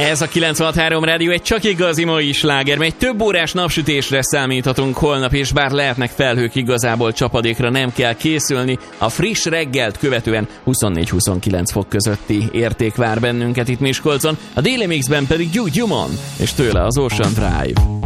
Ez a 96.3 Rádió egy csak igazi mai sláger, mely több órás napsütésre számíthatunk holnap, és bár lehetnek felhők, igazából csapadékra nem kell készülni. A friss reggelt követően 24-29 fok közötti érték vár bennünket itt Miskolcon, a déli mixben pedig Gyumon, és tőle az Ocean Drive.